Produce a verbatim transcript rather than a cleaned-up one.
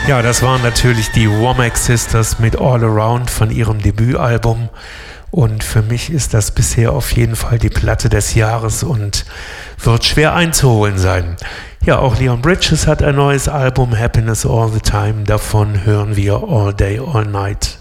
Ja, das waren natürlich die Womack Sisters mit All Around von ihrem Debütalbum. Und für mich ist das bisher auf jeden Fall die Platte des Jahres und wird schwer einzuholen sein. Ja, auch Leon Bridges hat ein neues Album, Happiness All the Time. Davon hören wir All Day, All Night.